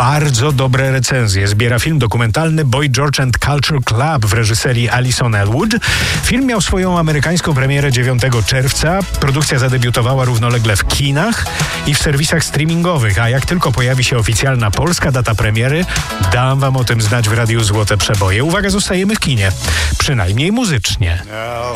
bardzo dobre recenzje zbiera film dokumentalny Boy George and Culture Club w reżyserii Alison Elwood. Film miał swoją amerykańską premierę 9 czerwca. Produkcja zadebiutowała równolegle w kinach i w serwisach streamingowych, a jak tylko pojawi się oficjalna polska data premiery, dam wam o tym znać w Radiu Złote Przeboje. Uwaga, zostajemy w kinie. Przynajmniej muzycznie. Now